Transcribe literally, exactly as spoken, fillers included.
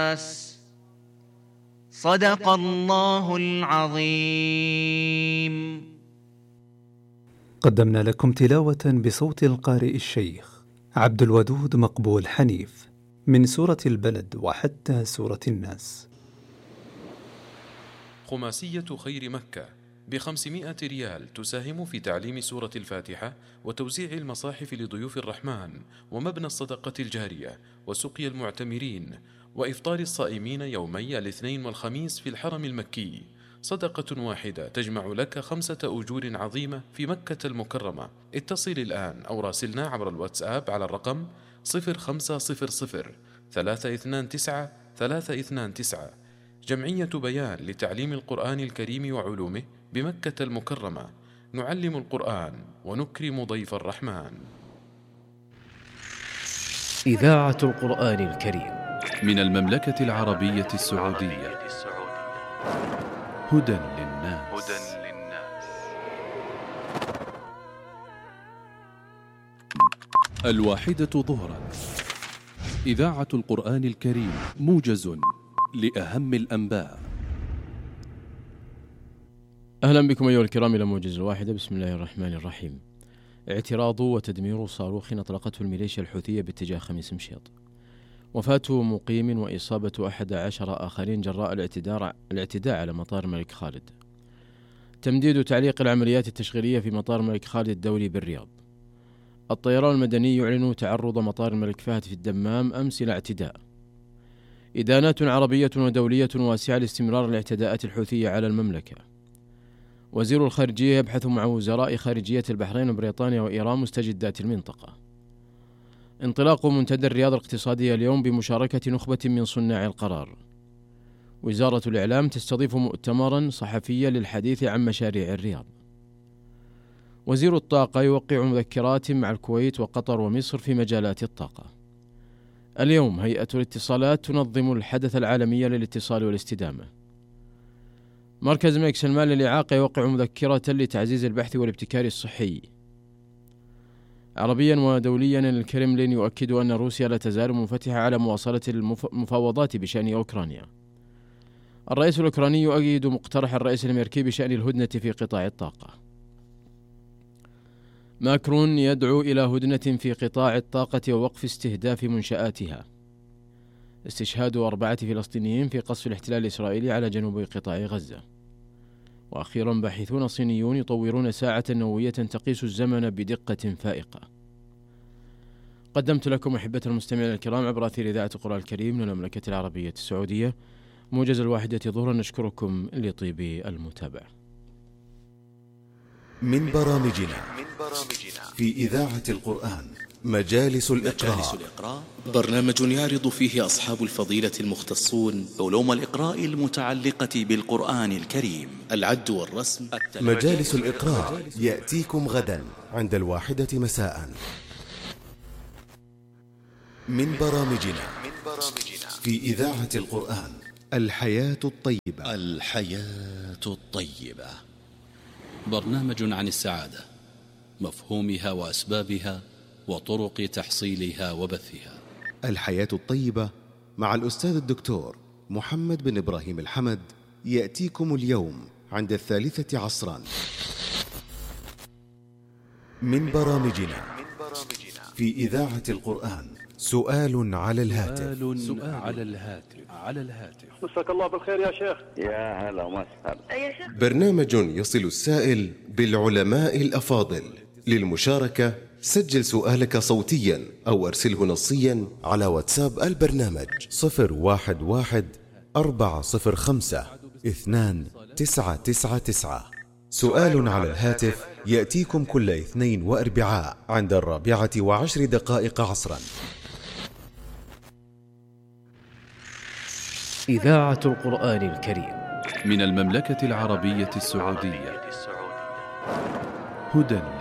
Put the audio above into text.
صدق الله العظيم. قدمنا لكم تلاوة بصوت القارئ الشيخ عبد الودود مقبول حنيف من سورة البلد وحتى سورة الناس. خماسية خير مكة بخمسمائة ريال تساهم في تعليم سورة الفاتحة وتوزيع المصاحف لضيوف الرحمن ومبنى الصدقة الجارية وسقي المعتمرين وإفطار الصائمين يومي الاثنين والخميس في الحرم المكي. صدقة واحدة تجمع لك خمسة أجور عظيمة في مكة المكرمة. اتصل الآن أو راسلنا عبر الواتساب على الرقم صفر خمسة صفر صفر ثلاثة اثنان تسعة ثلاثة اثنان تسعة. جمعية بيان لتعليم القرآن الكريم وعلومه بمكة المكرمة. نعلم القرآن ونكرم ضيف الرحمن. إذاعة القرآن الكريم من المملكة العربية السعودية. هدى للناس. الواحدة ظهرا. إذاعة القرآن الكريم موجز لأهم الأنباء. أهلا بكم أيها الكرام إلى موجز الواحدة. بسم الله الرحمن الرحيم. اعتراض وتدمير صاروخ أطلقته الميليشيا الحوثية باتجاه خميس مشيط. وفاة مقيم وإصابة أحد عشر آخرين جراء الاعتداء الاعتداء على مطار الملك خالد. تمديد تعليق العمليات التشغيلية في مطار الملك خالد الدولي بالرياض. الطيران المدني يعلن تعرض مطار الملك فهد في الدمام أمس إلى اعتداء. إدانات عربية ودولية واسعة لاستمرار الاعتداءات الحوثية على المملكة. وزير الخارجية يبحث مع وزراء خارجية البحرين وبريطانيا وإيران مستجدات المنطقة. انطلاق منتدى الرياض الاقتصادية اليوم بمشاركة نخبة من صناع القرار. وزارة الإعلام تستضيف مؤتمرا صحفيا للحديث عن مشاريع الرياض. وزير الطاقة يوقع مذكرات مع الكويت وقطر ومصر في مجالات الطاقة. اليوم هيئة الاتصالات تنظم الحدث العالمي للاتصال والاستدامة. مركز ملك سلمان للإعاقة يوقع مذكرة لتعزيز البحث والابتكار الصحي. عربيا ودوليا الكرملين يؤكد أن روسيا لا تزال منفتحة على مواصلة المفاوضات بشأن أوكرانيا. الرئيس الأوكراني يؤيد مقترح الرئيس الأمريكي بشأن الهدنة في قطاع الطاقة. ماكرون يدعو إلى هدنة في قطاع الطاقة ووقف استهداف منشآتها. استشهاد أربعة فلسطينيين في قصف الاحتلال الإسرائيلي على جنوب قطاع غزة. وأخيرا باحثون صينيون يطورون ساعة نووية تقيس الزمن بدقة فائقة. قدمت لكم أحبة المستمعين الكرام عبر أثير إذاعة القرآن الكريم من المملكة العربية السعودية موجز الواحدة ظهرا. نشكركم لطيب المتابعة. من برامجنا في إذاعة القرآن مجالس الإقراء، برنامج يعرض فيه أصحاب الفضيلة المختصون علوم الإقراء المتعلقة بالقرآن الكريم، العد والرسم. مجالس الإقراء يأتيكم غدا عند الواحدة مساء. من برامجنا في إذاعة القرآن الحياة الطيبة. الحياة الطيبة برنامج عن السعادة، مفهومها وأسبابها وطرق تحصيلها وبثها. الحياة الطيبة مع الأستاذ الدكتور محمد بن إبراهيم الحمد يأتيكم اليوم عند الثالثة عصرا. من برامجنا في إذاعة القرآن سؤال على الهاتف. سؤال على الهاتف على الهاتف مساك الله بالخير يا شيخ. يا هلا وسهلا يا شيخ. برنامج يصل السائل بالعلماء الأفاضل. للمشاركة سجل سؤالك صوتيا أو أرسله نصيا على واتساب البرنامج صفر واحد واحد أربعة صفر خمسة اثنان تسعة تسعة تسعة. سؤال على الهاتف يأتيكم كل اثنين وأربعاء عند الرابعة وعشر دقائق عصرا. إذاعة القرآن الكريم من المملكة العربية السعودية. هدى